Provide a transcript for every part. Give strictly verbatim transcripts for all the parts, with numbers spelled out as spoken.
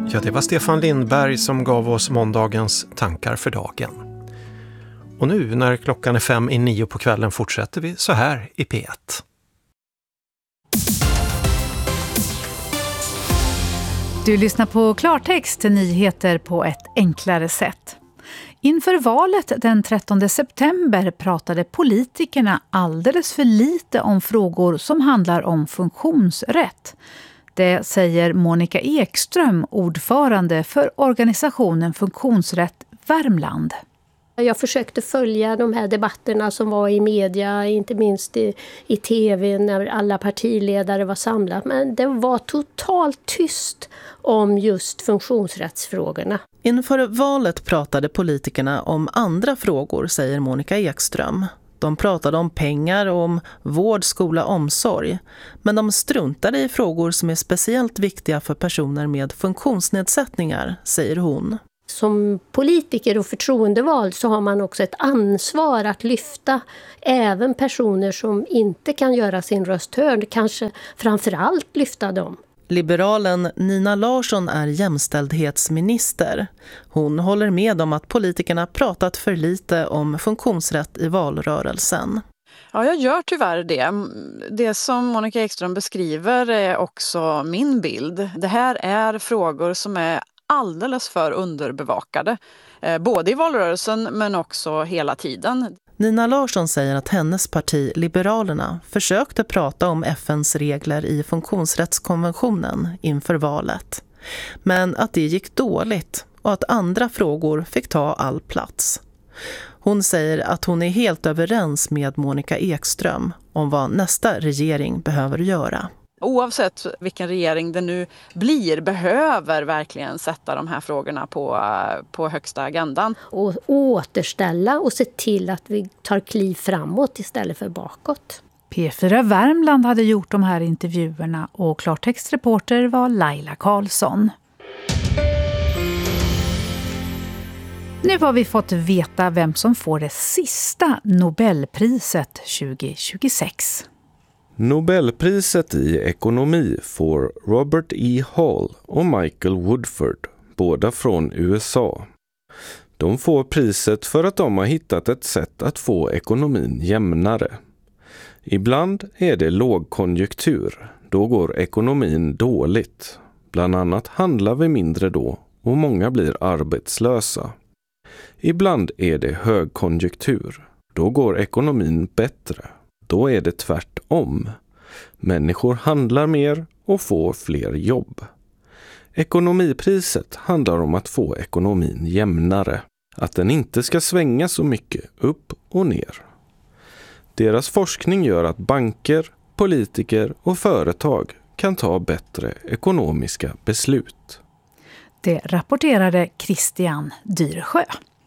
Ja, det var Stefan Lindberg som gav oss måndagens tankar för dagen. Och nu när klockan är fem i nio på kvällen fortsätter vi så här i P ett. Du lyssnar på Klartext, nyheter på ett enklare sätt. Inför valet den trettonde september pratade politikerna alldeles för lite om frågor som handlar om funktionsrätt. Det säger Monica Ekström, ordförande för organisationen Funktionsrätt Värmland. Jag försökte följa de här debatterna som var i media, inte minst i, i tv när alla partiledare var samlade. Men det var totalt tyst om just funktionsrättsfrågorna. Inför valet pratade politikerna om andra frågor, säger Monica Ekström. De pratade om pengar och om vård, skola, omsorg. Men de struntade i frågor som är speciellt viktiga för personer med funktionsnedsättningar, säger hon. Som politiker och förtroendevald så har man också ett ansvar att lyfta även personer som inte kan göra sin röst hörd. Kanske framförallt lyfta dem. Liberalen Nina Larsson är jämställdhetsminister. Hon håller med om att politikerna pratat för lite om funktionsrätt i valrörelsen. Ja, jag gör tyvärr det. Det som Monica Ekström beskriver är också min bild. Det här är frågor som är alldeles för underbevakade. Både i valrörelsen men också hela tiden. Nina Larsson säger att hennes parti Liberalerna försökte prata om F N:s regler i funktionsrättskonventionen inför valet. Men att det gick dåligt och att andra frågor fick ta all plats. Hon säger att hon är helt överens med Monica Ekström om vad nästa regering behöver göra. Oavsett vilken regering det nu blir behöver verkligen sätta de här frågorna på, på högsta agendan. Och återställa och se till att vi tar kliv framåt istället för bakåt. P fyra Värmland hade gjort de här intervjuerna och klartextreporter var Laila Karlsson. Nu har vi fått veta vem som får det sista Nobelpriset tjugo tjugosex. Nobelpriset i ekonomi får Robert E. Hall och Michael Woodford, båda från U S A. De får priset för att de har hittat ett sätt att få ekonomin jämnare. Ibland är det lågkonjunktur, då går ekonomin dåligt. Bland annat handlar vi mindre då och många blir arbetslösa. Ibland är det högkonjunktur, då går ekonomin bättre. Då är det tvärtom. Människor handlar mer och får fler jobb. Ekonomipriset handlar om att få ekonomin jämnare. Att den inte ska svänga så mycket upp och ner. Deras forskning gör att banker, politiker och företag kan ta bättre ekonomiska beslut. Det rapporterade Christian Dyrsjö.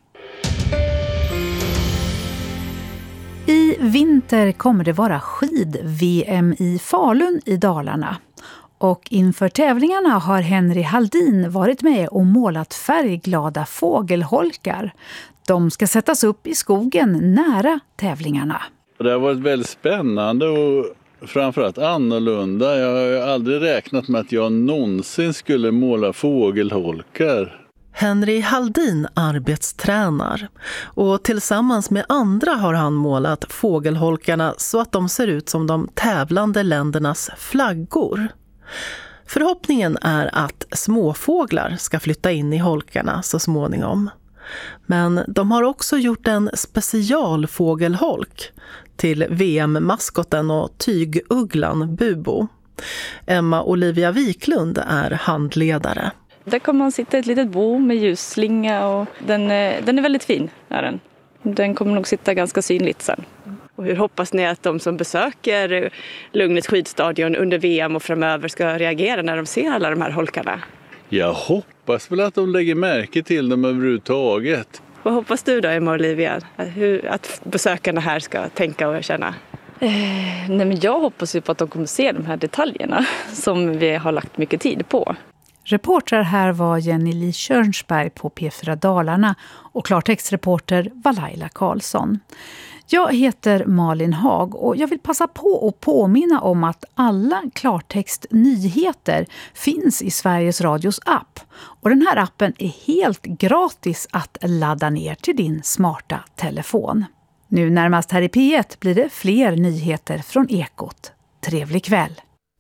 I vinter kommer det vara skid-V M i Falun i Dalarna. Och inför tävlingarna har Henry Haldin varit med och målat färgglada fågelholkar. De ska sättas upp i skogen nära tävlingarna. Det har varit väldigt spännande och framförallt annorlunda. Jag har aldrig räknat med att jag någonsin skulle måla fågelholkar. Henry Haldin arbetstränar och tillsammans med andra har han målat fågelholkarna så att de ser ut som de tävlande ländernas flaggor. Förhoppningen är att småfåglar ska flytta in i holkarna så småningom. Men de har också gjort en specialfågelholk till V M-maskoten och tygugglan Bubo. Emma Olivia Wiklund är handledare. Där kommer man sitta i ett litet bo med ljusslinga och den, den är väldigt fin. Är den. Den kommer nog sitta ganska synligt sen. Och hur hoppas ni att de som besöker Lugnets skidstadion under V M och framöver ska reagera när de ser alla de här holkarna? Jag hoppas väl att de lägger märke till dem överhuvudtaget. Vad hoppas du då, Emma Olivia? Hur, att besökarna här ska tänka och känna? Eh, nej men jag hoppas ju på att de kommer se de här detaljerna som vi har lagt mycket tid på. Reporter här var Jenny Li Körnsberg på P fyra Dalarna och klartextreporter var Laila Karlsson. Jag heter Malin Hag och jag vill passa på att påminna om att alla klartextnyheter finns i Sveriges Radios app. Och den här appen är helt gratis att ladda ner till din smarta telefon. Nu närmast här i P ett blir det fler nyheter från Ekot. Trevlig kväll!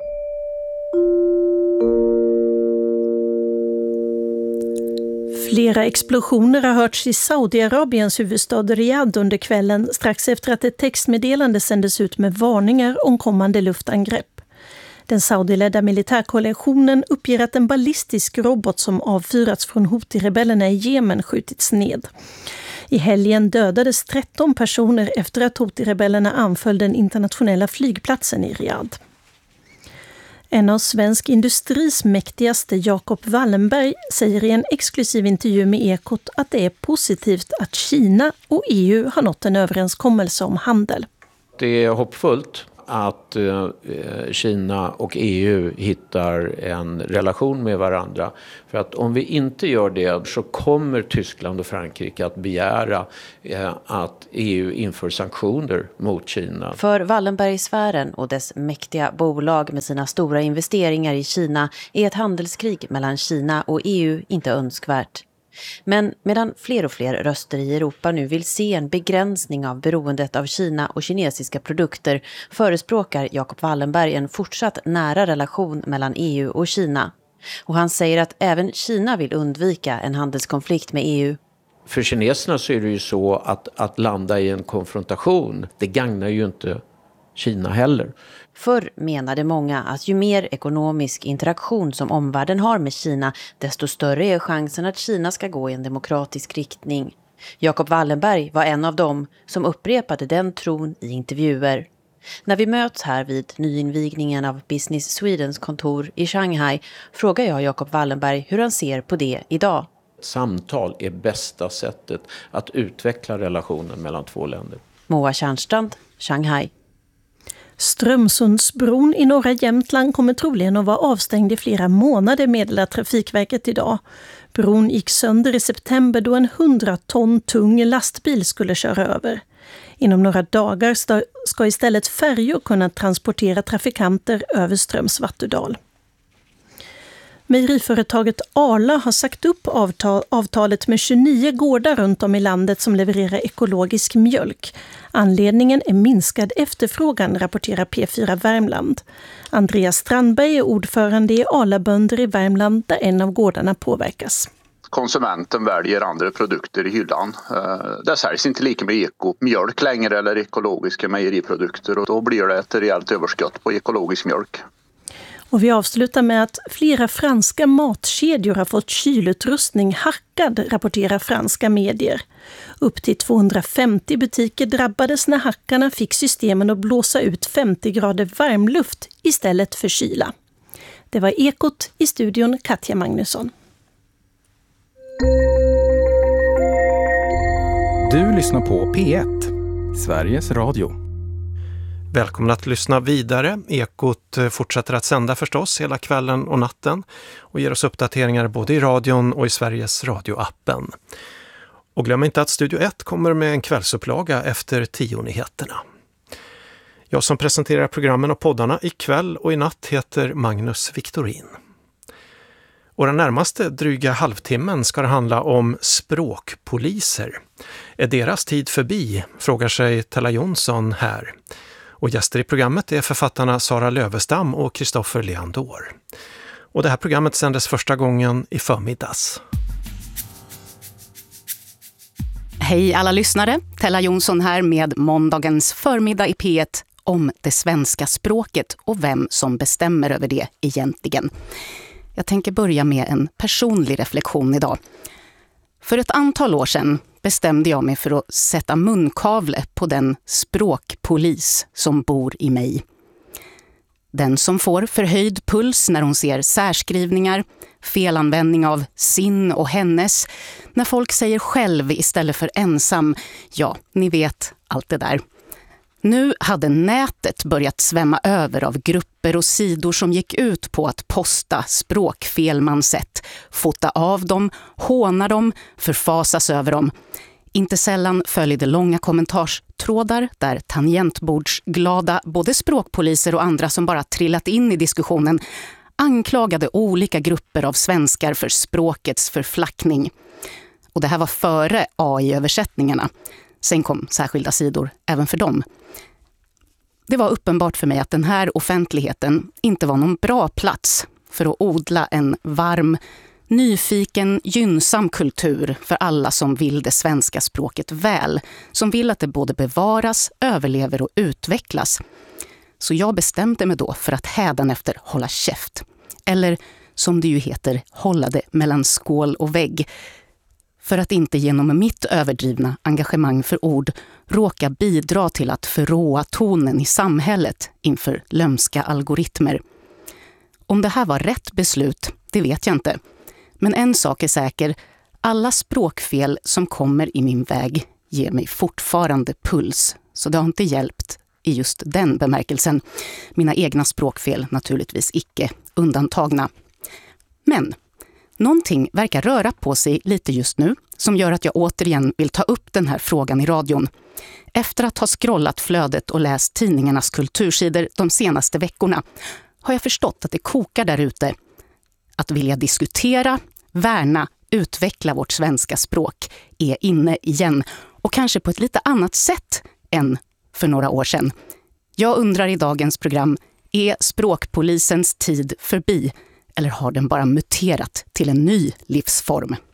Flera explosioner har hörts i Saudiarabiens huvudstad Riyadh under kvällen strax efter att ett textmeddelande sändes ut med varningar om kommande luftangrepp. Den saudiledda militärkoalitionen uppger att en ballistisk robot som avfyrats från Houthi-rebellerna i Jemen skjutits ned. I helgen dödades tretton personer efter att Houthi-rebellerna anföll den internationella flygplatsen i Riyadh. En av svensk industris mäktigaste, Jacob Wallenberg, säger i en exklusiv intervju med Ekot att det är positivt att Kina och E U har nått en överenskommelse om handel. Det är hoppfullt att eh, Kina och E U hittar en relation med varandra. För att om vi inte gör det så kommer Tyskland och Frankrike att begära eh, att E U inför sanktioner mot Kina. För Wallenbergsfären och dess mäktiga bolag med sina stora investeringar i Kina är ett handelskrig mellan Kina och E U inte önskvärt. Men medan fler och fler röster i Europa nu vill se en begränsning av beroendet av Kina och kinesiska produkter förespråkar Jacob Wallenberg en fortsatt nära relation mellan E U och Kina. Och han säger att även Kina vill undvika en handelskonflikt med E U. För kineserna så är det ju så att, att landa i en konfrontation, det gagnar ju inte Kina heller. Förr menade många att ju mer ekonomisk interaktion som omvärlden har med Kina, desto större är chansen att Kina ska gå i en demokratisk riktning. Jacob Wallenberg var en av dem som upprepade den tron i intervjuer. När vi möts här vid nyinvigningen av Business Swedens kontor i Shanghai frågar jag Jacob Wallenberg hur han ser på det idag. Samtal är bästa sättet att utveckla relationen mellan två länder. Moa Tjärnstrand, Shanghai. Strömsundsbron i norra Jämtland kommer troligen att vara avstängd i flera månader, meddelar Trafikverket idag. Bron gick sönder i september då en hundra ton tung lastbil skulle köra över. Inom några dagar ska istället färjor kunna transportera trafikanter över Ströms Vattudal. Mejeriföretaget Arla har sagt upp avtal, avtalet med tjugonio gårdar runt om i landet som levererar ekologisk mjölk. Anledningen är minskad efterfrågan, rapporterar P fyra Värmland. Andreas Strandberg är ordförande i Arla-bönder i Värmland där en av gårdarna påverkas. Konsumenten väljer andra produkter i hyllan. Det säljs inte lika med ekomjölk längre eller ekologiska mejeriprodukter och då blir det ett rejält överskott på ekologisk mjölk. Och vi avslutar med att flera franska matkedjor har fått kylutrustning hackad, rapporterar franska medier. Upp till tvåhundrafemtio butiker drabbades när hackarna fick systemen att blåsa ut femtio grader varmluft istället för kyla. Det var Ekot, i studion Katja Magnusson. Du lyssnar på P ett, Sveriges Radio. Välkomna att lyssna vidare. Ekot fortsätter att sända förstås hela kvällen och natten och ger oss uppdateringar både i radion och i Sveriges Radio-appen. Och glöm inte att Studio ett kommer med en kvällsupplaga efter tio-nyheterna. Jag som presenterar programmen och poddarna ikväll och i natt heter Magnus Victorin. Och den närmaste dryga halvtimmen ska det handla om språkpoliser. Är deras tid förbi, frågar sig Tella Jonsson här. Och gäster i programmet är författarna Sara Lövestam och Kristoffer Leandor. Och det här programmet sändes första gången i förmiddags. Hej alla lyssnare, Tella Jonsson här med måndagens förmiddag i P ett om det svenska språket och vem som bestämmer över det egentligen. Jag tänker börja med en personlig reflektion idag. För ett antal år sedan bestämde jag mig för att sätta munkavle på den språkpolis som bor i mig. Den som får förhöjd puls när hon ser särskrivningar, felanvändning av sin och hennes, när folk säger själv istället för ensam, ja, ni vet allt det där. Nu hade nätet börjat svämma över av grupper och sidor som gick ut på att posta språkfel man sett, fota av dem, håna dem, förfasas över dem. Inte sällan följde långa kommentarstrådar där tangentbordsglada både språkpoliser och andra som bara trillat in i diskussionen anklagade olika grupper av svenskar för språkets förflackning. Och det här var före A I-översättningarna. Sen kom särskilda sidor även för dem. Det var uppenbart för mig att den här offentligheten inte var någon bra plats för att odla en varm, nyfiken, gynnsam kultur för alla som vill det svenska språket väl. Som vill att det både bevaras, överlever och utvecklas. Så jag bestämde mig då för att hädanefter hålla käft. Eller som det ju heter, hålla det mellan skål och vägg. För att inte genom mitt överdrivna engagemang för ord råka bidra till att förråa tonen i samhället inför lömska algoritmer. Om det här var rätt beslut, det vet jag inte. Men en sak är säker, alla språkfel som kommer i min väg ger mig fortfarande puls. Så det har inte hjälpt i just den bemärkelsen. Mina egna språkfel naturligtvis icke undantagna. Men någonting verkar röra på sig lite just nu som gör att jag återigen vill ta upp den här frågan i radion. Efter att ha scrollat flödet och läst tidningarnas kultursidor de senaste veckorna har jag förstått att det kokar där ute. Att vilja diskutera, värna, utveckla vårt svenska språk är inne igen och kanske på ett lite annat sätt än för några år sedan. Jag undrar i dagens program, är språkpolisens tid förbi eller har den bara muterat till en ny livsform?